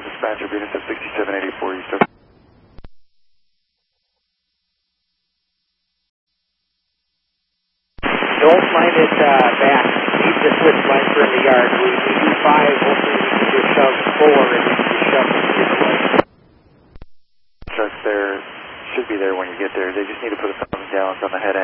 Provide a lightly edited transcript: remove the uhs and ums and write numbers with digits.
dispatcher, being at 6784 East. Don't mind it back. Keep the switch line for in the yard. We do 5, hopefully we can just shove 4 and then just shove the other way. Trucks there, should be there when you get there. They just need to put a 1,000 gallons on the head end.